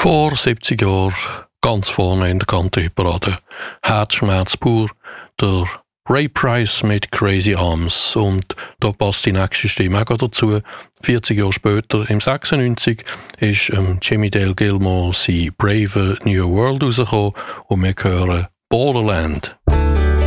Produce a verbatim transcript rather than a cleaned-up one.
Vor siebzig Jahren, ganz vorne in der Country-Parade, Herzschmerz pur, der Ray Price mit Crazy Arms. Und da passt die nächste Stimme auch dazu. vierzig Jahre später, im sechsundneunzig, ist ähm, Jimmy Dale Gilmore sein Brave New World rausgekommen und wir hören Borderland.